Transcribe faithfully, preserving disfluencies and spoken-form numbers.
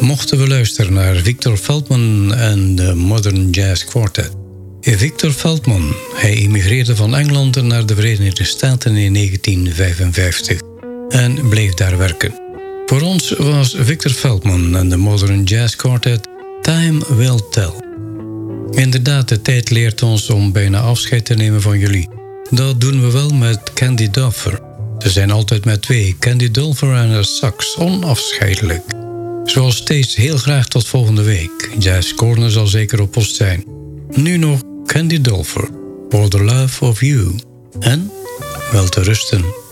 mochten we luisteren naar Victor Feldman en de Modern Jazz Quartet. Victor Feldman, hij emigreerde van Engeland naar de Verenigde Staten in negentien vijfenvijftig en bleef daar werken. Voor ons was Victor Feldman en de Modern Jazz Quartet Time Will Tell. Inderdaad, de tijd leert ons om bijna afscheid te nemen van jullie. Dat doen we wel met Candy Dulfer. Ze zijn altijd met twee, Candy Dulfer en haar sax, onafscheidelijk. Zoals steeds heel graag tot volgende week. Jazz Corner zal zeker op post zijn. Nu nog Candy Dulfer, For the Love of You. En wel te rusten.